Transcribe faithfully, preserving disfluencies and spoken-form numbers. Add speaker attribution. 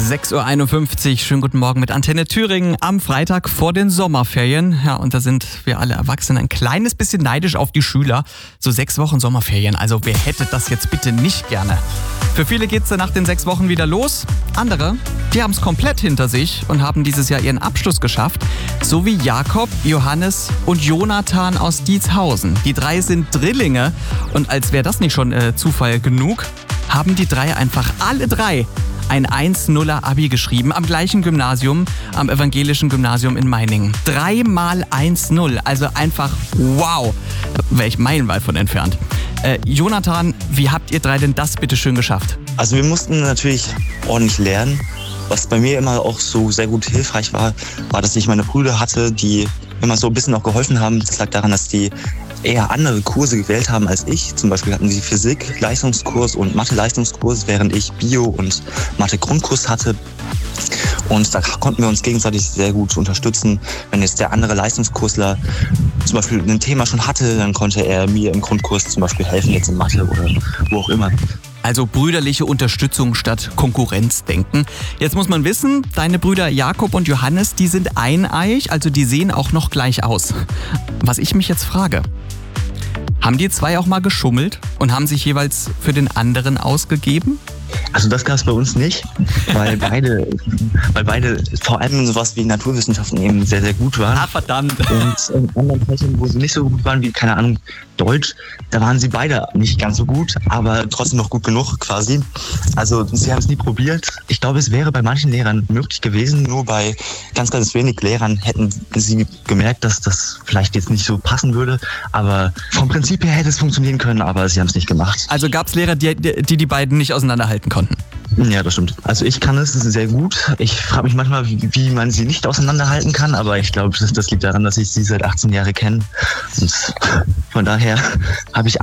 Speaker 1: sechs Uhr einundfünfzig, schönen guten Morgen mit Antenne Thüringen am Freitag vor den Sommerferien. Ja, und da sind wir alle Erwachsenen ein kleines bisschen neidisch auf die Schüler. So sechs Wochen Sommerferien, also wer hätte das jetzt bitte nicht gerne? Für viele geht's dann nach den sechs Wochen wieder los. Andere, die haben es komplett hinter sich und haben dieses Jahr ihren Abschluss geschafft. So wie Jakob, Johannes und Jonathan aus Dietshausen. Die drei sind Drillinge und als wäre das nicht schon äh, Zufall genug, haben die drei einfach alle drei ein eins nuller Abi geschrieben am gleichen Gymnasium, am Evangelischen Gymnasium in Meiningen. Dreimal eins null, also einfach wow, wäre ich meilenweit von entfernt. Äh, Jonathan, wie habt ihr drei denn das bitte schön geschafft?
Speaker 2: Also wir mussten natürlich ordentlich lernen. Was bei mir immer auch so sehr gut hilfreich war, war, dass ich meine Brüder hatte, die immer so ein bisschen auch geholfen haben. Das lag daran, dass die eher andere Kurse gewählt haben als ich. Zum Beispiel hatten sie Physik-Leistungskurs und Mathe-Leistungskurs, während ich Bio- und Mathe-Grundkurs hatte. Und da konnten wir uns gegenseitig sehr gut unterstützen. Wenn jetzt der andere Leistungskursler zum Beispiel ein Thema schon hatte, dann konnte er mir im Grundkurs zum Beispiel helfen, jetzt in Mathe oder wo auch immer.
Speaker 1: Also brüderliche Unterstützung statt Konkurrenzdenken. Jetzt muss man wissen, deine Brüder Jakob und Johannes, die sind eineich, also die sehen auch noch gleich aus. Was ich mich jetzt frage, haben die zwei auch mal geschummelt und haben sich jeweils für den anderen ausgegeben?
Speaker 2: Also das gab es bei uns nicht, weil beide, weil beide vor allem in sowas wie Naturwissenschaften eben sehr, sehr gut waren.
Speaker 1: Ah, verdammt.
Speaker 2: Und in anderen Fächern, wo sie nicht so gut waren, wie, keine Ahnung, Deutsch, da waren sie beide nicht ganz so gut, aber trotzdem noch gut genug quasi. Also sie haben es nie probiert. Ich glaube, es wäre bei manchen Lehrern möglich gewesen, nur bei ganz, ganz wenig Lehrern hätten sie gemerkt, dass das vielleicht jetzt nicht so passen würde. Aber vom Prinzip her hätte es funktionieren können, aber sie haben es nicht gemacht.
Speaker 1: Also gab es Lehrer, die, die die beiden nicht auseinanderhalten konnten?
Speaker 2: Ja, das stimmt. Also ich kann es sehr gut. Ich frage mich manchmal, wie, wie man sie nicht auseinanderhalten kann, aber ich glaube, das, das liegt daran, dass ich sie seit achtzehn Jahren kenne. Und von daher habe ich